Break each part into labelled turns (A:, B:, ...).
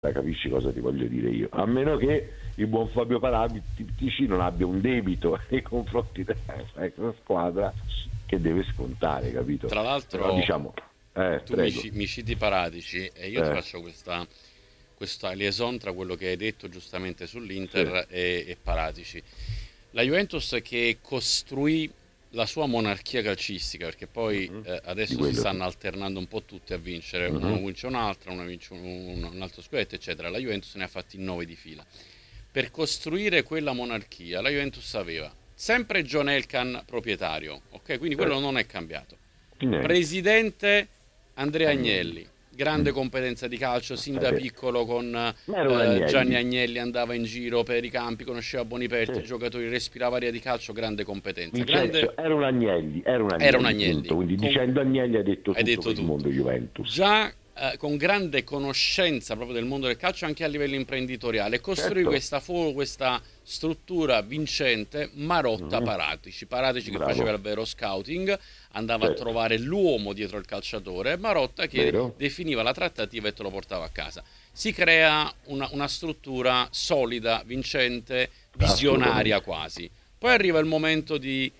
A: capisci cosa ti voglio dire io? A meno che il buon Fabio Paratici non abbia un debito nei confronti della squadra che deve scontare, capito?
B: Tra
A: Però
B: l'altro
A: diciamo,
B: tu
A: prego,
B: mi citi Paratici e io ti
A: eh,
B: faccio questa liaison tra quello che hai detto giustamente
A: sì,
B: sull'Inter e Paratici. La Juventus che costruì la sua monarchia calcistica, perché poi
A: mhm, di
B: adesso si
A: quello sì.
B: stanno alternando un po' tutti a vincere, uno
A: Mhm,
B: vince un'altra, uno vince un altro scudetto, eccetera. La Juventus ne ha fatti 9 di fila. Per costruire quella monarchia, la Juventus aveva sempre John Elkann proprietario, ok? Quindi quello
A: certo,
B: non è cambiato.
A: niente,
B: Presidente Andrea
A: Agnelli.
B: Agnelli, grande
A: Mm,
B: competenza di calcio, sin da
A: eh,
B: piccolo con
A: ma era un
B: Gianni
A: Agnelli,
B: Agnelli andava in giro per i campi, conosceva Boniperti, i
A: sì.
B: giocatori, respirava aria di calcio, grande competenza. Grande
A: Vincenzo era un
B: era un
A: Agnelli, punto.
B: Agnelli,
A: Quindi dicendo Agnelli hai detto
B: hai
A: tutto
B: detto
A: per il mondo
B: tutto.
A: Juventus.
B: Già con grande conoscenza proprio del mondo del calcio anche a livello imprenditoriale, costruì
A: Certo,
B: questa struttura vincente Marotta
A: mhm,
B: Paratici. Paratici che faceva
A: bravo,
B: il vero scouting, andava a
A: certo,
B: trovare l'uomo dietro il calciatore, e Marotta che
A: vero?
B: definiva la trattativa e te lo portava a casa. Si crea una struttura solida, vincente, visionaria
A: Assolutamente.
B: quasi. Poi arriva il momento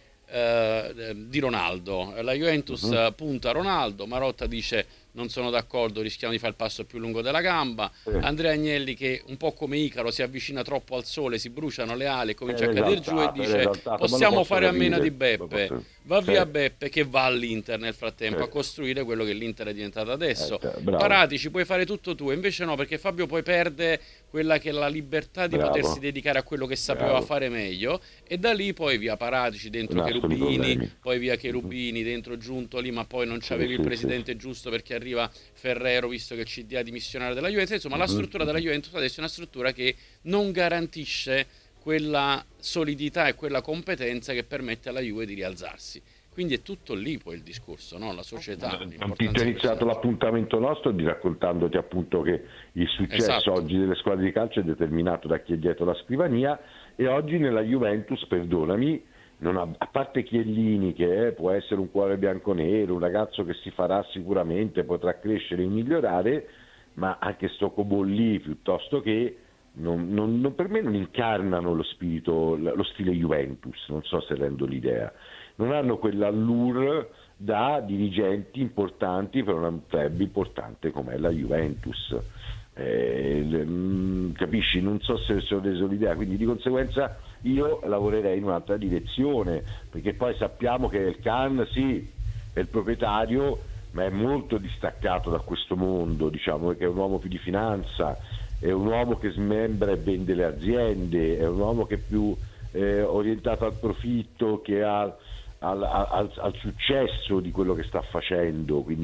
B: di Ronaldo. La Juventus
A: Mhm,
B: punta a Ronaldo, Marotta dice non sono d'accordo, rischiamo di fare il passo più lungo della gamba.
A: sì.
B: Andrea Agnelli che un po' come Icaro si avvicina troppo al sole, si bruciano le ali, comincia a cadere giù e
A: Era
B: dice
A: esaltato, ma lo
B: possiamo
A: posso
B: fare a meno di
A: capire,
B: Beppe. Va
A: sì,
B: via Beppe che va all'Inter nel frattempo a
A: certo,
B: costruire quello che l'Inter è diventato adesso.
A: bravo,
B: Parati, ci puoi fare tutto tu, invece no, perché Fabio poi perde quella che è la libertà di potersi
A: bravo,
B: dedicare a quello che sapeva
A: bravo,
B: fare meglio e da lì poi via Paratici dentro
A: nascono i
B: Cherubini,
A: problemi.
B: poi via
A: Mhm,
B: Cherubini dentro Giuntoli, ma poi non
A: sì,
B: c'avevi il
A: sì, sì.
B: presidente giusto perché arriva Ferrero, visto che il CDA dimissionario della Juventus. Insomma, la
A: Mhm,
B: struttura della
A: mhm.
B: Juventus adesso è una struttura che non garantisce quella solidità e quella competenza che permette alla Juve di rialzarsi. Quindi è tutto lì poi il discorso, no? La società,
A: Ti ho
B: l'importanza di
A: iniziato
B: personaggi.
A: l'appuntamento nostro di raccontandoti appunto che il successo
B: Esatto,
A: oggi delle squadre di calcio è determinato da chi è dietro la scrivania e oggi nella Juventus, perdonami, non ha, a parte Chiellini che può essere un cuore bianconero, un ragazzo che si farà sicuramente, potrà crescere e migliorare, ma anche sto Cobolli piuttosto che per me non incarnano lo spirito, lo stile Juventus, non so se rendo l'idea, non hanno quell'allure da dirigenti importanti per una club importante come la Juventus. Capisci? Non so se ho reso l'idea, quindi di conseguenza io lavorerei in un'altra direzione, perché poi sappiamo che il Can sì, è il proprietario, ma è molto distaccato da questo mondo, diciamo che è un uomo più di finanza, è un uomo che smembra e vende le aziende, è un uomo che è più orientato al profitto che al successo di quello che sta facendo, quindi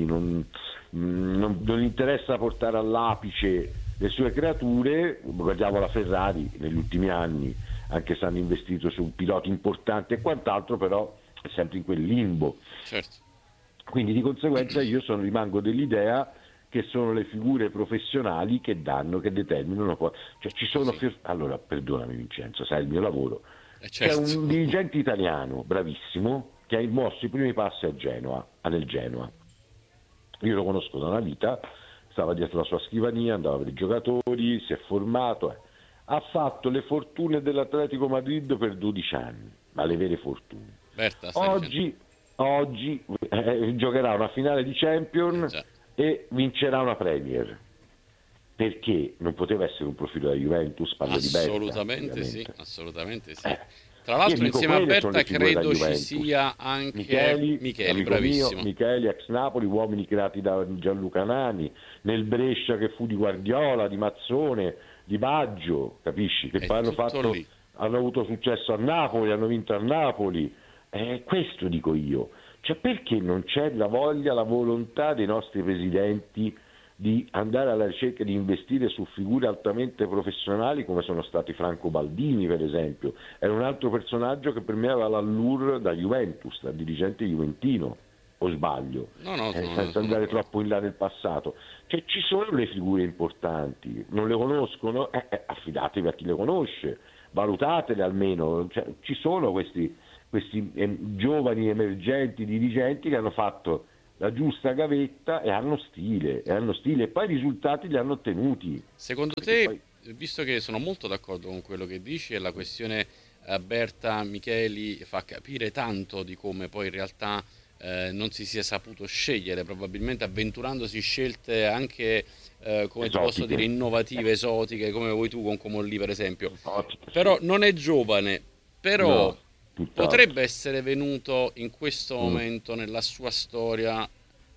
A: non interessa portare all'apice le sue creature. Guardiamo la Ferrari negli ultimi anni, anche se hanno investito su un pilota importante e quant'altro, però è sempre in quel limbo.
B: certo.
A: Quindi di conseguenza rimango dell'idea che sono le figure professionali che danno, che determinano poi. Cioè ci
B: Sì,
A: sono,
B: sì,
A: allora perdonami Vincenzo, sai il mio lavoro, c'è
B: certo.
A: un dirigente italiano bravissimo che ha mosso i primi passi a Genoa, nel Genoa. Io lo conosco da una vita, stava dietro la sua scrivania, andava per i giocatori, si è formato, ha fatto le fortune dell'Atletico Madrid per 12 anni, ma le vere fortune.
B: Berta, stai dicendo?
A: Oggi, oggi giocherà una finale di Champions
B: Già.
A: e vincerà una Premier. Perché non poteva essere un profilo da Juventus, parlo di Berta,
B: Assolutamente sì,
A: ovviamente.
B: assolutamente sì.
A: Eh,
B: Tra
A: io
B: l'altro
A: dico
B: insieme a
A: quelle sono le
B: Berta
A: figure da
B: credo ci
A: Juventus.
B: sia anche
A: Micheli,
B: Micheli,
A: amico mio,
B: bravissimo.
A: Micheli ex Napoli, uomini creati da Gianluca Nani, nel Brescia che fu di Guardiola, di Mazzone, di Baggio, capisci? Che
B: È
A: poi
B: tutto lì.
A: hanno avuto successo a Napoli, hanno vinto a Napoli. Questo dico io. Cioè perché non c'è la voglia, la volontà dei nostri presidenti di andare alla ricerca di investire su figure altamente professionali come sono stati Franco Baldini per esempio, era un altro personaggio che per me aveva l'allure da Juventus, da dirigente juventino, o sbaglio,
B: No, no,
A: senza
B: sono
A: andare
B: d'accordo.
A: troppo in là nel passato. Cioè ci sono le figure importanti, non le conoscono? Affidatevi a chi le conosce, valutatele almeno, cioè, ci sono questi giovani emergenti dirigenti che hanno fatto la giusta gavetta e hanno stile, e poi i risultati li hanno ottenuti.
B: Secondo
A: Perché
B: te,
A: poi
B: visto che sono molto d'accordo con quello che dici e la questione Berta Micheli fa capire tanto di come poi in realtà non si sia saputo scegliere, probabilmente avventurandosi scelte anche, come ti posso dire,
A: esotiche,
B: innovative, esotiche, come vuoi tu con Comolli per esempio.
A: esotiche
B: Però
A: sì.
B: non è giovane, però
A: No, tutt'altro.
B: potrebbe essere venuto in questo
A: Mm.
B: momento nella sua storia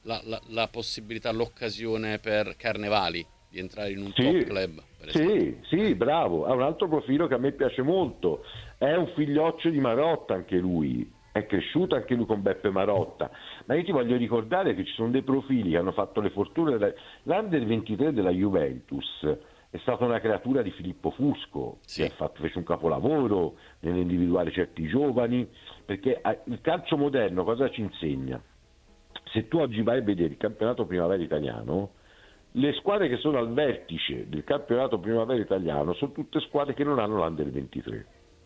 B: la possibilità, l'occasione per Carnevali di entrare in un top
A: Sì,
B: club, per esempio.
A: sì, sì, bravo. Ha un altro profilo che a me piace molto. È un figlioccio di Marotta anche lui. È cresciuto anche lui con Beppe Marotta. Ma io ti voglio ricordare che ci sono dei profili che hanno fatto le fortune. L'Under 23 della Juventus è stata una creatura di Filippo Fusco, che
B: Sì,
A: fece un capolavoro nell'individuare certi giovani, perché il calcio moderno cosa ci insegna? Se tu oggi vai a vedere il campionato primavera italiano, le squadre che sono al vertice del campionato primavera italiano sono tutte squadre che non hanno l'Under 23,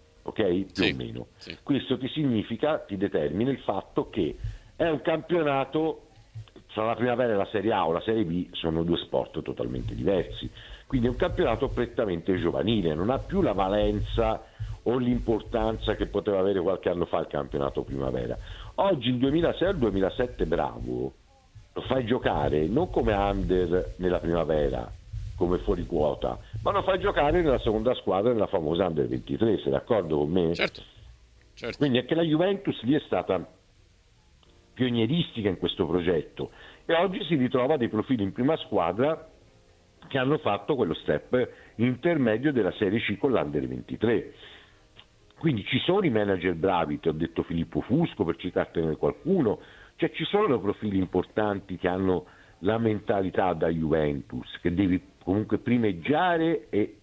A: ok? Più o
B: sì,
A: meno.
B: sì.
A: Questo ti significa, ti determina il fatto che è un campionato, tra la primavera e la Serie A o la Serie B sono due sport totalmente diversi, quindi è un campionato prettamente giovanile, non ha più la valenza o l'importanza che poteva avere qualche anno fa il campionato primavera. Oggi il 2006 al 2007 bravo, lo fai giocare non come under nella primavera, come fuori quota, ma lo fai giocare nella seconda squadra, nella famosa under 23, sei d'accordo con me?
B: Certo, certo.
A: Quindi anche la Juventus lì è stata pionieristica in questo progetto e oggi si ritrova dei profili in prima squadra che hanno fatto quello step intermedio della Serie C con l'Under 23. Quindi ci sono i manager bravi, ti ho detto Filippo Fusco per citartene qualcuno, cioè ci sono profili importanti che hanno la mentalità da Juventus, che devi comunque primeggiare e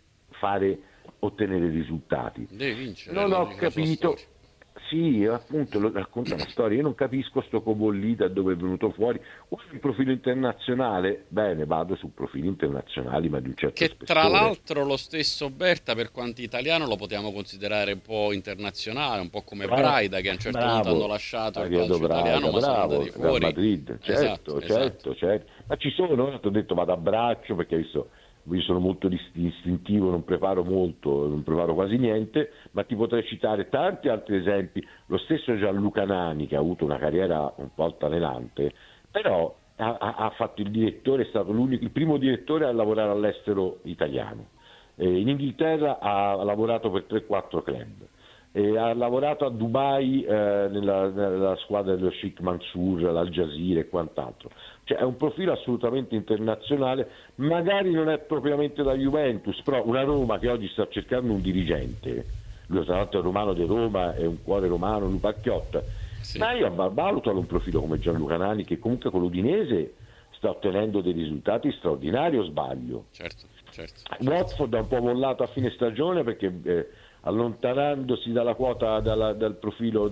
A: ottenere risultati.
B: Devi vincere,
A: Non
B: lo
A: ho
B: dice la sua
A: capito,
B: storia.
A: sì, appunto lo racconta la storia, io non capisco sto Cobolli da dove è venuto fuori, vuoi un profilo internazionale? Bene, vado su profili internazionali ma di un certo
B: Che tra
A: spessore.
B: l'altro lo stesso Berta, per quanto italiano, lo possiamo considerare un po' internazionale, un po' come
A: Eh,
B: Braida, che a un certo punto hanno
A: bravo,
B: lasciato il
A: Ariano
B: calcio italiano,
A: Braga,
B: ma sono
A: bravo,
B: andati
A: Real
B: fuori.
A: Madrid,
B: Esatto,
A: certo,
B: esatto.
A: certo, certo. Ma ci sono, ti ho detto vado a braccio perché visto, io sono molto istintivo, non preparo molto, non preparo quasi niente, ma ti potrei citare tanti altri esempi. Lo stesso Gianluca Nani che ha avuto una carriera un po' altalenante, però ha fatto il direttore, è stato l'unico, il primo direttore a lavorare all'estero italiano. In Inghilterra ha lavorato per 3-4 club. Ha lavorato a Dubai nella squadra dello Sheikh Mansour, l'Al Jazeera e quant'altro. Cioè è un profilo assolutamente internazionale, magari non è propriamente da Juventus, però una Roma che oggi sta cercando un dirigente, lui tra l'altro è romano di Roma, è un cuore romano, Lupacchiotta,
B: Sì,
A: ma io valuto un profilo come Gianluca Nani che comunque con l'Udinese sta ottenendo dei risultati straordinari, o sbaglio?
B: certo, certo, certo.
A: Watford ha un po' mollato a fine stagione perché allontanandosi dalla quota, dal profilo,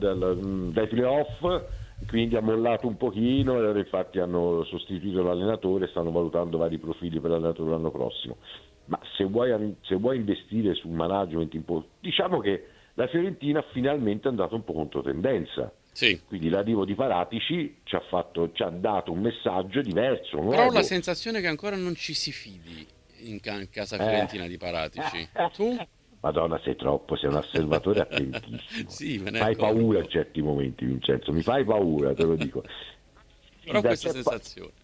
A: dai playoff, quindi ha mollato un pochino e infatti hanno sostituito l'allenatore e stanno valutando vari profili per l'allenatore l'anno prossimo. Ma se vuoi investire su un management, diciamo che la Fiorentina finalmente è andata un po' contro tendenza.
B: Sì,
A: Quindi l'arrivo di Paratici ci ha dato un messaggio diverso,
B: però ho la
A: nuovo.
B: sensazione che ancora non ci si fidi in casa
A: Eh.
B: fiorentina di Paratici. Tu?
A: Madonna, sei un osservatore attentissimo.
B: Sì, me ne
A: Fai paura
B: accorgo.
A: in certi momenti, Vincenzo, mi fai paura, te lo dico.
B: Però
A: Sì,
B: ho questa sensazione.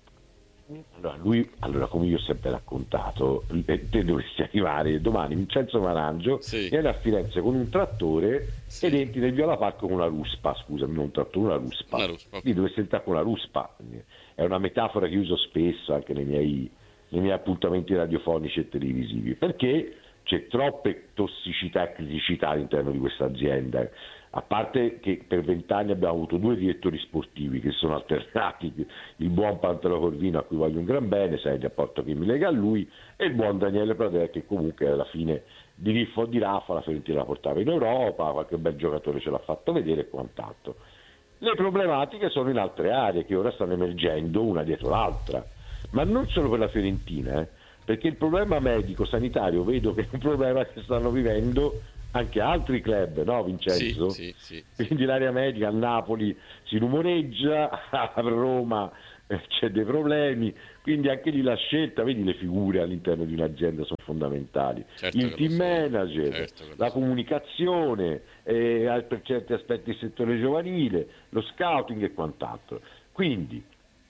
A: allora, come io ho sempre raccontato, te dovresti arrivare domani, Vincenzo Marangio,
B: Sì,
A: viene a Firenze con un trattore ed
B: sì,
A: entri nel Viola Parco con una ruspa, scusami, non un trattore, una ruspa.
B: una ruspa,
A: Lì
B: ok.
A: dovresti entrare con una ruspa. È una metafora che uso spesso anche nei miei appuntamenti radiofonici e televisivi, perché c'è troppe tossicità e criticità all'interno di questa azienda. A parte che per 20 anni abbiamo avuto due direttori sportivi che sono alternati, il buon Pantalo Corvino a cui voglio un gran bene, sai il rapporto che mi lega a lui, e il buon Daniele Pradè che comunque alla fine di Riffo o di Raffa la Fiorentina la portava in Europa, qualche bel giocatore ce l'ha fatto vedere e quant'altro. Le problematiche sono in altre aree che ora stanno emergendo una dietro l'altra, ma non solo per la Fiorentina, perché il problema medico sanitario vedo che è un problema che stanno vivendo anche altri club, no
B: Sì,
A: Vincenzo?
B: sì, sì, sì.
A: Quindi l'area medica a Napoli si rumoreggia, a Roma c'è dei problemi, quindi anche lì la scelta, vedi le figure all'interno di un'azienda sono fondamentali,
B: Certo
A: il
B: che lo
A: team
B: sono,
A: manager,
B: certo che lo
A: la
B: sono.
A: comunicazione, per certi aspetti il settore giovanile, lo scouting e quant'altro. Quindi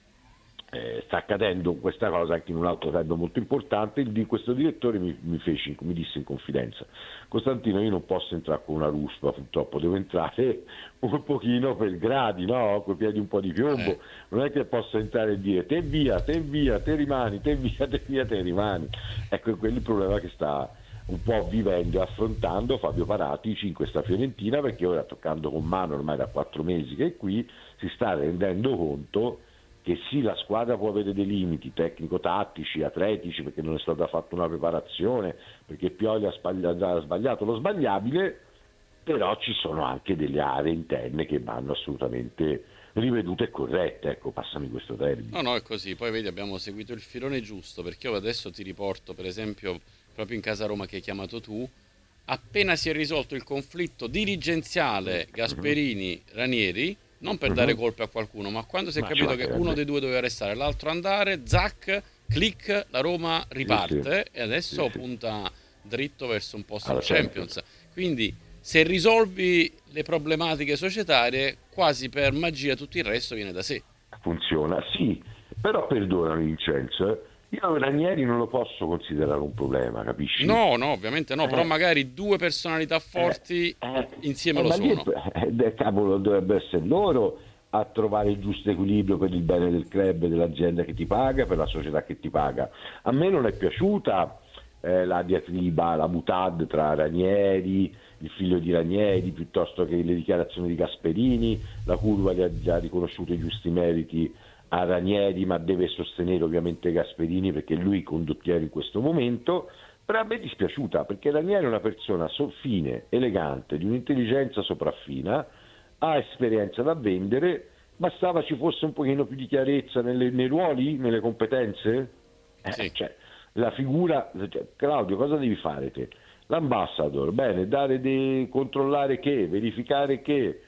A: sta accadendo questa cosa anche in un altro club molto importante. Questo direttore mi disse in confidenza: Costantino, io non posso entrare con una ruspa, purtroppo devo entrare un pochino per gradi, no? Con i piedi un po' di
B: Eh,
A: piombo, non è che posso entrare e dire te via, te rimani, te via, te via, te rimani. Ecco, quello è il problema che sta un po' vivendo e affrontando Fabio Paratici in questa Fiorentina, perché ora, toccando con mano ormai da 4 mesi che è qui, si sta rendendo conto che sì, la squadra può avere dei limiti tecnico-tattici, atletici, perché non è stata fatta una preparazione, perché Pioli ha sbagliato lo sbagliabile, però ci sono anche delle aree interne che vanno assolutamente rivedute e corrette, ecco, passami questo
B: no,
A: termine.
B: no, è così. Poi vedi, abbiamo seguito il filone giusto, perché io adesso ti riporto, per esempio, proprio in casa Roma che hai chiamato tu, appena si è risolto il conflitto dirigenziale
A: Mhm,
B: Gasperini-Ranieri, non per dare
A: mhm.
B: colpe a qualcuno, ma quando si è
A: Ma ci
B: capito che uno
A: mancherebbe.
B: dei due doveva restare, l'altro andare, zac, clic, la Roma
A: Sì, sì,
B: riparte e
A: sì,
B: adesso
A: sì,
B: punta dritto verso un posto in
A: alla Champions.
B: Champions. Quindi se risolvi le problematiche societarie, quasi per magia tutto il resto viene da sé.
A: Funziona, sì, però perdonami Vincenzo, io Ranieri non lo posso considerare un problema, capisci?
B: No, no, ovviamente no, però
A: Eh,
B: magari due personalità
A: Eh,
B: forti
A: eh,
B: insieme lo
A: ma lì
B: sono.
A: cavolo, dovrebbe essere loro a trovare il giusto equilibrio per il bene del club e dell'azienda che ti paga, per la società che ti paga. A me non è piaciuta la diatriba, la boutade tra Ranieri, il figlio di Ranieri, piuttosto che le dichiarazioni di Gasperini. La curva gli ha riconosciuto i giusti meriti a Ranieri, ma deve sostenere ovviamente Gasperini perché è lui condottiero in questo momento. Però a me è dispiaciuta perché Ranieri è una persona fine, elegante, di un'intelligenza sopraffina, ha esperienza da vendere, bastava ci fosse un pochino più di chiarezza nei ruoli, nelle competenze.
B: Sì,
A: Cioè, la figura, cioè, Claudio, cosa devi fare te? L'ambassador, bene, controllare che, verificare che,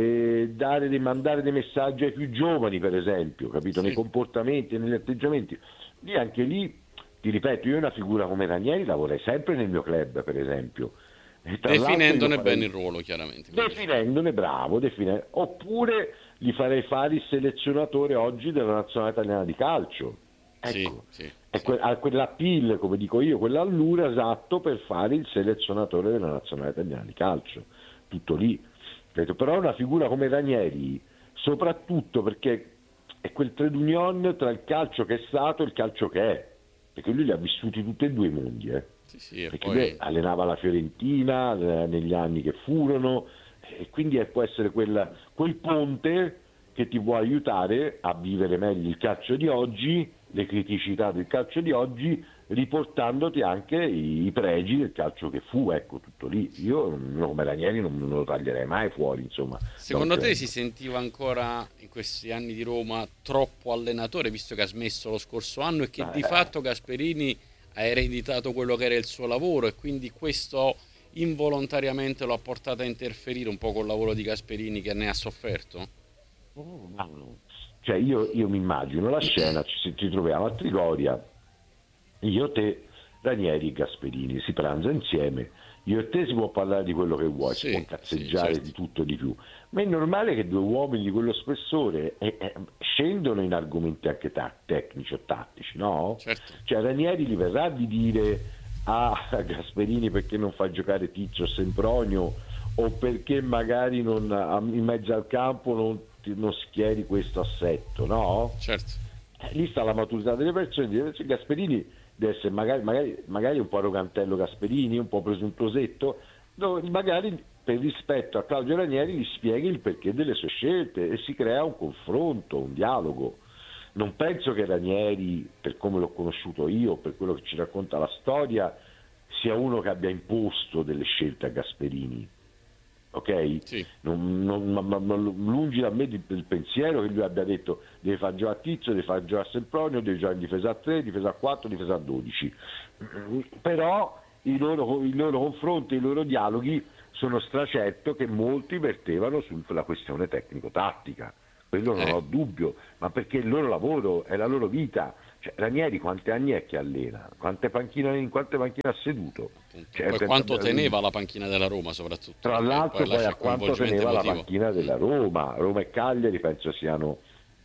A: mandare dei messaggi ai più giovani, per esempio, capito? Nei
B: sì.
A: comportamenti e negli atteggiamenti. Lì anche lì ti ripeto, io una figura come Ranieri la vorrei sempre nel mio club, per esempio. E tra l'altro glielo
B: Definendone bene
A: farei
B: il ruolo, chiaramente, quello sì.
A: definendone bravo, oppure gli farei fare il selezionatore oggi della nazionale italiana di calcio.
B: Sì,
A: Ecco,
B: sì,
A: è
B: sì.
A: quella PIL, come dico io, quell'allura esatto per fare il selezionatore della nazionale italiana di calcio. Tutto lì. Però una figura come Ranieri, soprattutto perché è quel trade union tra il calcio che è stato e il calcio che è, perché lui li ha vissuti tutti e due i mondi,
B: Sì, sì, e
A: perché lui
B: poi
A: allenava la Fiorentina negli anni che furono e quindi può essere quel ponte che ti può aiutare a vivere meglio il calcio di oggi, le criticità del calcio di oggi, riportandoti anche i pregi del calcio che fu, ecco, tutto lì. Io come Ranieri non lo taglierei mai fuori, insomma, da un
B: secondo te si
A: club.
B: sentiva ancora in questi anni di Roma troppo allenatore, visto che ha smesso lo scorso anno e che di
A: Eh,
B: fatto Gasperini ha ereditato quello che era il suo lavoro e quindi questo involontariamente lo ha portato a interferire un po' col lavoro di Gasperini che ne ha sofferto?
A: no. Cioè io mi immagino la scena, ci troviamo a Trigoria, io, te, Ranieri e Gasperini, si pranza insieme, io e te si può parlare di quello che vuoi, si può
B: Sì, sì,
A: cazzeggiare
B: certo,
A: di tutto e di più, ma è normale che due uomini di quello spessore scendono in argomenti anche tecnici o tattici, no?
B: certo.
A: Cioè Ranieri gli verrà di dire a Gasperini perché non fa giocare Tizio o Sempronio o perché magari in mezzo al campo non schieri questo assetto, no?
B: Certo,
A: Lì sta la maturità delle persone. Gasperini deve essere magari un po' arrogantello Gasperini, un po' presuntuosetto, magari per rispetto a Claudio Ranieri gli spieghi il perché delle sue scelte e si crea un confronto, un dialogo. Non penso che Ranieri, per come l'ho conosciuto io, per quello che ci racconta la storia, sia uno che abbia imposto delle scelte a Gasperini, ok?
B: sì,
A: Lungi da me il pensiero che lui abbia detto deve fare giocare a Tizio, deve fare giocare a Sempronio, deve giocare in difesa a 3, difesa a 4, difesa a 12. Però i loro confronti, i loro dialoghi sono stracerto che molti vertevano sulla questione tecnico-tattica. Quello non ho dubbio, ma perché il loro lavoro è la loro vita. Cioè, Ranieri quanti anni è che allena? In quante panchine ha seduto? Cioè,
B: Poi quanto teneva la panchina della Roma soprattutto,
A: tra l'altro
B: poi là
A: poi
B: c'è
A: a
B: il
A: quanto
B: coinvolgimento
A: teneva la
B: emotivo.
A: panchina della Roma. Roma e Cagliari penso siano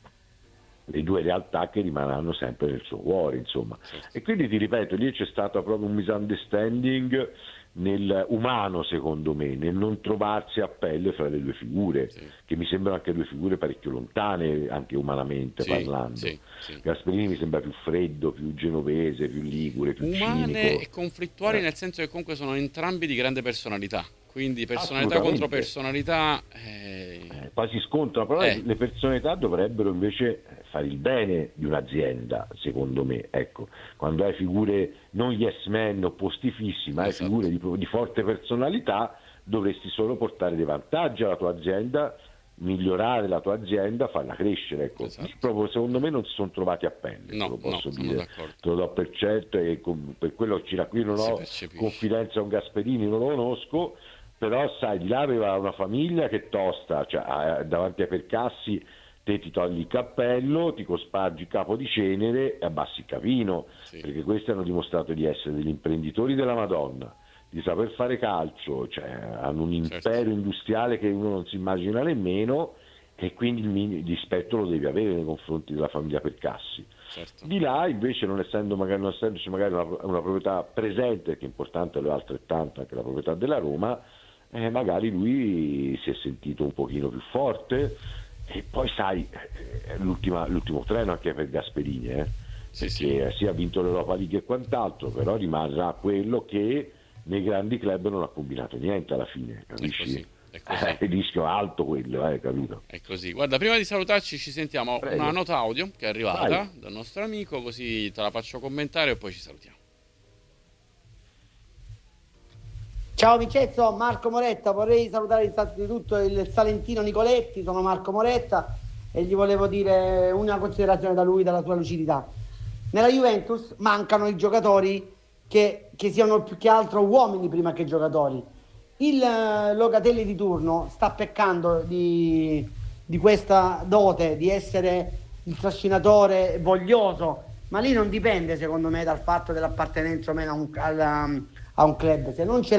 A: le due realtà che rimarranno sempre nel suo cuore, insomma.
B: Certo.
A: E quindi ti ripeto, lì c'è stato proprio un misunderstanding nel umano, secondo me, nel non trovarsi a pelle fra le due figure,
B: Sì.
A: che mi sembrano anche due figure parecchio lontane, anche umanamente
B: Sì,
A: parlando.
B: sì, sì.
A: Gasperini mi sembra più freddo, più genovese, più ligure, più
B: Umane
A: cinico.
B: e conflittuali nel senso che comunque sono entrambi di grande personalità, quindi personalità contro
A: Assolutamente.
B: personalità.
A: Poi si scontrano, però le personalità dovrebbero invece fare il bene di un'azienda, secondo me. Ecco, quando hai figure non yes men opposti fissi, ma hai
B: Esatto.
A: figure di forte personalità, dovresti solo portare dei vantaggi alla tua azienda, migliorare la tua azienda, farla crescere. Ecco.
B: Esatto.
A: Proprio, secondo me non si sono trovati a pelle,
B: No,
A: te lo posso
B: sono
A: dire,
B: d'accordo.
A: te lo do per certo, e per quello qui non
B: Si
A: ho
B: percepisce.
A: confidenza con Gasperini, non lo conosco, però sai, di là aveva una famiglia che tosta, cioè, davanti ai percassi te ti togli il cappello, ti cospargi il capo di cenere e abbassi il capino,
B: Sì.
A: perché questi hanno dimostrato di essere degli imprenditori della Madonna, di saper fare calcio, cioè, hanno un impero industriale che uno non si immagina nemmeno, e quindi il rispetto lo devi avere nei confronti della famiglia Percassi.
B: Certo.
A: Di là invece non essendoci magari una proprietà presente, che è importante, lo è altrettanto anche la proprietà della Roma, magari lui si è sentito un pochino più forte. E poi sai, l'ultimo treno anche per Gasperini, perché sì, ha vinto l'Europa League e quant'altro, però rimarrà quello che nei grandi club non ha combinato niente alla fine, capisci?
B: È così.
A: Il rischio alto quello, capito?
B: È così. Guarda, prima di salutarci ci sentiamo.
A: Prego.
B: Una nota audio che è arrivata
A: Vai.
B: dal nostro amico, così te la faccio commentare e poi ci salutiamo.
C: Ciao Vincenzo, Marco Moretta, vorrei salutare innanzitutto il salentino Nicoletti, sono Marco Moretta e gli volevo dire una considerazione da lui, dalla sua lucidità. Nella Juventus mancano i giocatori che siano più che altro uomini prima che giocatori. Il Locatelli di turno sta peccando di questa dote, di essere il trascinatore voglioso, ma lì non dipende secondo me dal fatto dell'appartenenza o meno a un club. Se non ce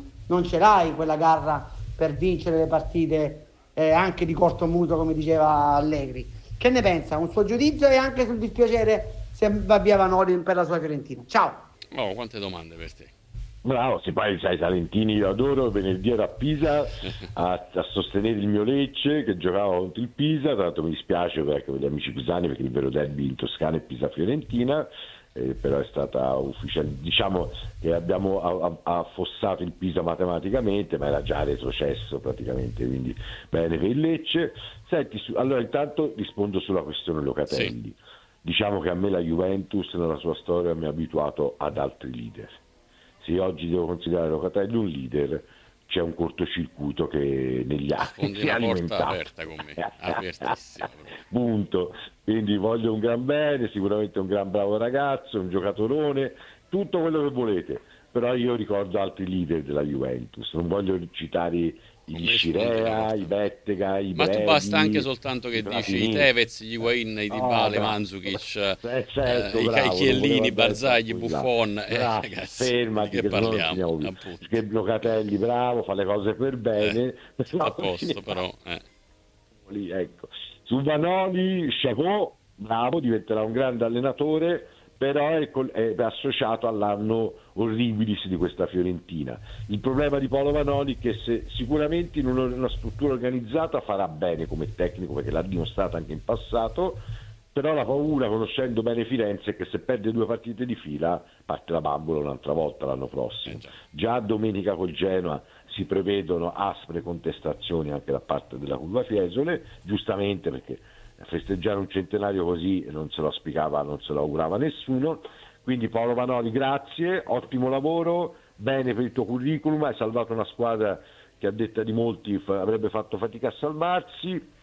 C: l'hai quella garra per vincere le partite anche di corto muso, come diceva Allegri. Che ne pensa? Un suo giudizio e anche sul dispiacere se va via Vanoli per la sua Fiorentina. Ciao!
B: Oh, quante domande per te.
A: Bravo, se poi sai, Salentini io adoro, venerdì ero a Pisa a sostenere il mio Lecce che giocava contro il Pisa, tra l'altro mi dispiace per gli amici pisani perché il vero derby in Toscana è Pisa-Fiorentina, però è stata ufficiale, diciamo che abbiamo affossato il Pisa matematicamente, ma era già retrocesso praticamente, quindi bene per il Lecce. Senti, allora intanto rispondo sulla questione Locatelli.
B: Sì.
A: Diciamo che a me la Juventus nella sua storia mi ha abituato ad altri leader. Se oggi devo considerare Locatelli un leader, c'è un cortocircuito che negli anni si è alimentato.
B: Aperta con me, apertissima.
A: Punto. Quindi voglio un gran bene, sicuramente un gran bravo ragazzo, un giocatorone, tutto quello che volete. Però io ricordo altri leader della Juventus, non voglio citare i Scirea, i Bettega, i Brevi.
B: Ma tu basta anche soltanto che dici i Tevez, gli Higuain, i Dybala, i Mandzukic,
A: certo,
B: i Chiellini, Barzagli, Buffon,
A: ragazzi, fermati,
B: che parliamo,
A: che Locatelli bravo, fa le cose per bene,
B: a posto però.
A: Lì, ecco. Su Vanoli, chapeau, bravo, diventerà un grande allenatore, però è associato all'anno horribilis di questa Fiorentina. Il problema di Paolo Vanoli è che sicuramente in una struttura organizzata farà bene come tecnico, perché l'ha dimostrato anche in passato, però la paura, conoscendo bene Firenze, è che se perde 2 partite di fila parte la bambola un'altra volta l'anno prossimo. Già domenica col Genoa si prevedono aspre contestazioni anche da parte della curva Fiesole, giustamente, perché festeggiare un centenario così non se lo auspicava, non se lo augurava nessuno. Quindi Paolo Vanoli, grazie, ottimo lavoro, bene per il tuo curriculum, hai salvato una squadra che a detta di molti avrebbe fatto fatica a salvarsi.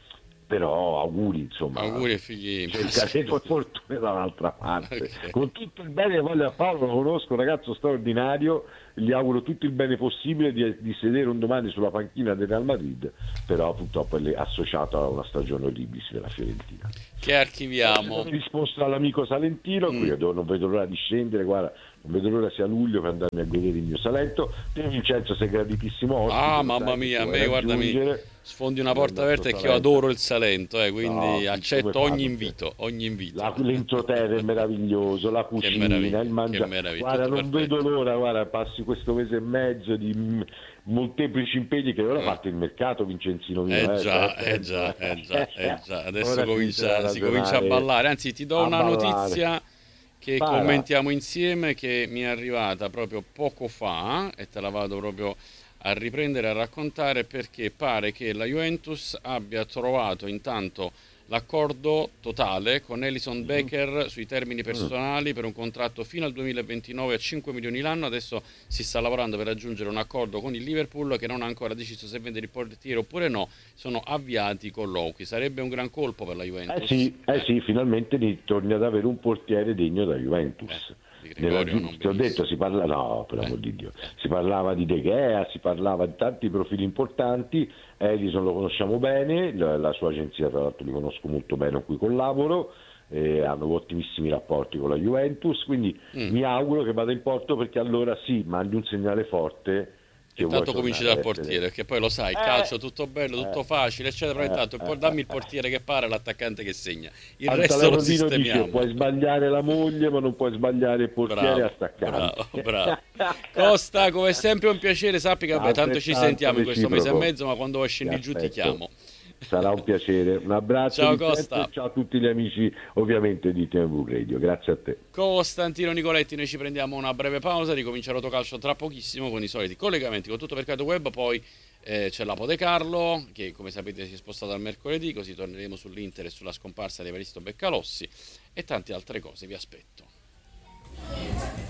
A: però auguri, insomma,
B: Auguri ai figli.
A: cercate poi fortuna dall'altra parte.
B: Ok.
A: Con tutto il bene che voglio a Paolo, lo conosco, un ragazzo straordinario, gli auguro tutto il bene possibile di sedere un domani sulla panchina del Real Madrid, però purtroppo è associato a una stagione orribilissima della Fiorentina.
B: Che archiviamo.
A: Ho risposto all'amico salentino, qui io non vedo l'ora di scendere, guarda, non vedo l'ora sia luglio per andarmi a godere il mio Salento. Te Vincenzo sei graditissimo ospite,
B: Ah,
A: lo
B: mamma
A: sai,
B: mia, a
A: ti
B: me
A: vuoi
B: guardami,
A: raggiungere.
B: sfondi una porta
A: Il
B: aperta
A: nostro
B: che io
A: Salento.
B: adoro il Salento,
A: No,
B: quindi accetto
A: come
B: ogni
A: fate?
B: invito, ogni invito.
A: L'entroterra è meraviglioso, la cucina,
B: meraviglia,
A: il
B: che
A: mangiare.
B: meraviglia,
A: Guarda,
B: tutto
A: non
B: perfetto.
A: vedo l'ora, guarda, passi questo mese e mezzo di molteplici impegni che ora parte il mercato, Vincenzino mio.
B: Già,
A: stai
B: già,
A: attento,
B: già. Adesso
A: Ora comincerà
B: si comincia a
A: ragionare,
B: ballare. Anzi, ti do
A: a
B: una
A: ballare.
B: notizia che
A: Spara.
B: commentiamo insieme, che mi è arrivata proprio poco fa e te la vado proprio a riprendere a raccontare, perché pare che la Juventus abbia trovato intanto l'accordo totale con Alisson Becker sui termini personali per un contratto fino al 2029 a 5 milioni l'anno. Adesso si sta lavorando per raggiungere un accordo con il Liverpool, che non ha ancora deciso se vendere il portiere oppure no. Sono avviati colloqui. Sarebbe un gran colpo per la Juventus.
A: Sì, finalmente torni ad avere un portiere degno da Juventus.
B: Di Gregorio non
A: Ti ho detto,
B: benissimo.
A: per amor di Dio, si parlava di De Gea, si parlava di tanti profili importanti. Edison lo conosciamo bene, la sua agenzia tra l'altro li conosco molto bene, con cui collaboro, hanno ottimissimi rapporti con la Juventus, quindi mi auguro che vada in porto, perché allora sì, mandi un segnale forte che
B: Intanto
A: vuoi
B: cominci
A: tornare
B: dal
A: a essere-
B: portiere, perché poi lo sai, il calcio tutto bello, tutto facile, eccetera. Però intanto dammi il portiere che para e l'attaccante che segna. Il
A: Al
B: resto lo
A: telefonino dice:
B: sistemiamo.
A: puoi sbagliare la moglie, ma non puoi sbagliare il portiere a staccare.
B: Bravo. Costa, come sempre è un piacere, sappi che vabbè, tanto ci
A: Altrettanto
B: sentiamo in questo mese e
A: reciproco.
B: mezzo, ma quando scendi giù ti
A: aspetto.
B: chiamo.
A: Sarà un piacere. Un abbraccio,
B: Ciao,
A: Vincenzo,
B: Costa.
A: e ciao a tutti gli amici ovviamente di TV Radio. Grazie a te.
B: Costantino Nicoletti, noi ci prendiamo una breve pausa, ricomincia Rotocalcio tra pochissimo con i soliti collegamenti con tutto Mercato Web, poi c'è l'Apo De Carlo che come sapete si è spostato al mercoledì, così torneremo sull'Inter e sulla scomparsa di Evaristo Beccalossi e tante altre cose, vi aspetto.